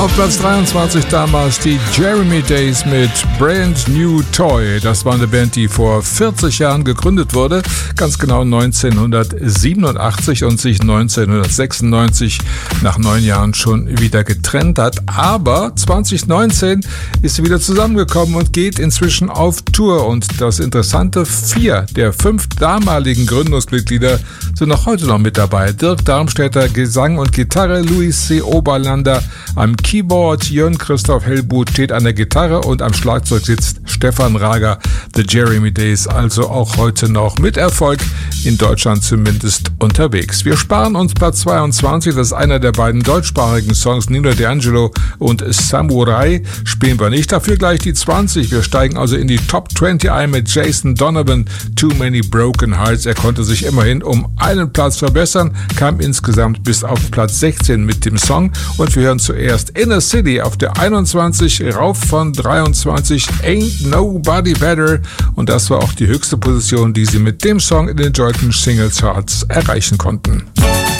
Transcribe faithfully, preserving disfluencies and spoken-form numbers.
Auf Platz dreiundzwanzig damals die Jeremy Days mit Brand New Toy. Das war eine Band, die vor vierzig Jahren gegründet wurde, ganz genau neunzehnhundertsiebenundachtzig und sich neunzehnhundertsechsundneunzig nach neun Jahren schon wieder getrennt hat. Aber zwanzig neunzehn ist sie wieder zusammengekommen und geht inzwischen auf Tour. Und das Interessante, vier der fünf damaligen Gründungsmitglieder sind auch heute noch mit dabei. Dirk Darmstädter, Gesang und Gitarre, Luis C. Oberlander am Keyboard, Jörn Christoph Hellbuth steht an der Gitarre und am Schlagzeug sitzt Stefan Rager. The Jeremy Days also auch heute noch mit Erfolg, in Deutschland zumindest unterwegs. Wir sparen uns Platz zweiundzwanzig, das ist einer der beiden deutschsprachigen Songs, Nino D'Angelo und Samurai, spielen wir nicht. Dafür gleich die zwanzig. Wir steigen also in die Top zwanzig ein mit Jason Donovan, Too Many Broken Hearts. Er konnte sich immerhin um einen Platz verbessern, kam insgesamt bis auf Platz sechzehn mit dem Song und wir hören zuerst Inner City auf der einundzwanzig, rauf von dreiundzwanzig, Ain't Nobody Better, und das war auch die höchste Position, die sie mit dem Song in den deutschen Single Charts erreichen konnten.